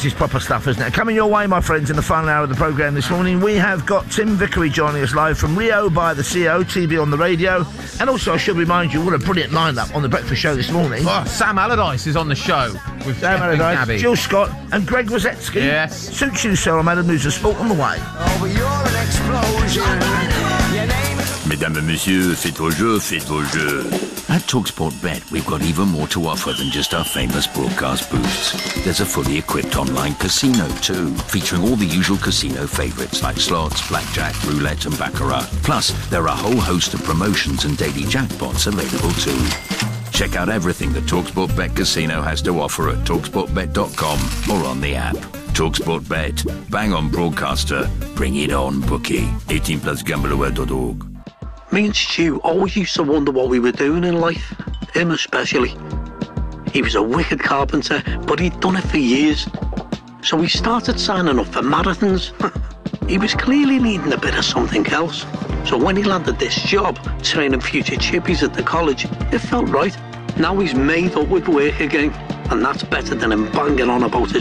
This is proper stuff, isn't it? Coming your way, my friends, in the final hour of the programme this morning, we have got Tim Vickery joining us live from Rio by the CO, TV on the radio. And also, I should remind you, what a brilliant lineup on the breakfast show this morning. Oh, Sam Allardyce is on the show with Sam Allardyce, Jill Scott and Greg Rosetsky. Yes. Suits you, Sarah Madam, news of sport on the way. Oh, but you're an explosion. Your name is... Mesdames et messieurs, faites vos jeux. At TalkSport Bet, we've got even more to offer than just our famous broadcast booths. There's a fully equipped online casino too, featuring all the usual casino favourites like slots, blackjack, roulette and baccarat. Plus, there are a whole host of promotions and daily jackpots available too. Check out everything that TalkSport Bet Casino has to offer at TalkSportBet.com or on the app. TalkSport Bet. Bang on broadcaster. Bring it on, bookie. 18 plus gambleaware.org. Me and Stu always used to wonder what we were doing in life, him especially. He was a wicked carpenter, but he'd done it for years. So we started signing up for marathons. He was clearly needing a bit of something else. So when he landed this job, training future chippies at the college, it felt right. Now he's made up with work again, and that's better than him banging on about his